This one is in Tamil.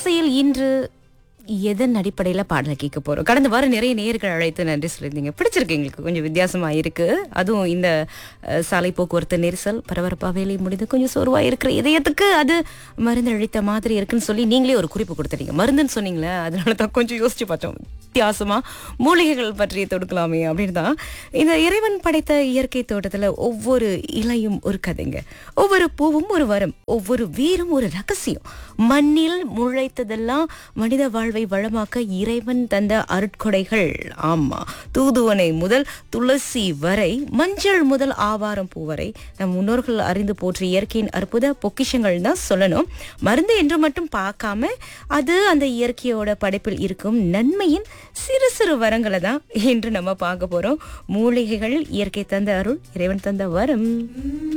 இசையில் இன்று எதன் அடிப்படையில பாடலை கேட்க போறோம்? கடந்த வாரம் நிறைய நேயர்கள் அழைத்து நன்றி சொல்லியிருந்தீங்க. பிடிச்சிருக்கு, எங்களுக்கு கொஞ்சம் வித்தியாசமா இருக்கு. அதுவும் இந்த சாலை போக்குவரத்து நெரிசல் பரபரப்பா வேலை முடிந்து கொஞ்சம் சோர்வா இருக்கிற இதயத்துக்கு அது மருந்து அழித்த மாதிரி இருக்குன்னு சொல்லி நீங்களே ஒரு குறிப்பு கொடுத்துட்டீங்க. மருந்துன்னு சொன்னீங்களே, அதனால தான் கொஞ்சம் யோசிச்சு பார்த்தோம். வித்தியாசமா மூலிகைகள் பற்றி தொடுக்கலாமே அப்படின்னு தான். இந்த இறைவன் படைத்த இயற்கை தோட்டத்துல ஒவ்வொரு இலையும் ஒரு கதைங்க, ஒவ்வொரு பூவும் ஒரு வரம், ஒவ்வொரு வேரும் ஒரு ரகசியம். மண்ணில் முளைத்ததெல்லாம் மனித வாழ்வை வளமாக்க இறைவன் தந்த அருட்கொடைகள். ஆமா, தூதுவனை முதல் துளசி வரை, மஞ்சள் முதல் ஆவாரம் பூ வரை நம் முன்னோர்கள் அறிந்து போற்றி இயற்கையின் அற்புத பொக்கிஷங்கள் தான் சொல்லணும். மருந்து என்று மட்டும் பார்க்காம அது அந்த இயற்கையோட படைப்பில் இருக்கும் நன்மையின் சிறு சிறு வரங்களை தான் இன்று நம்ம பார்க்க போறோம். மூலிகைகள் இயற்கை தந்த அருள், இறைவன் தந்த வரம்.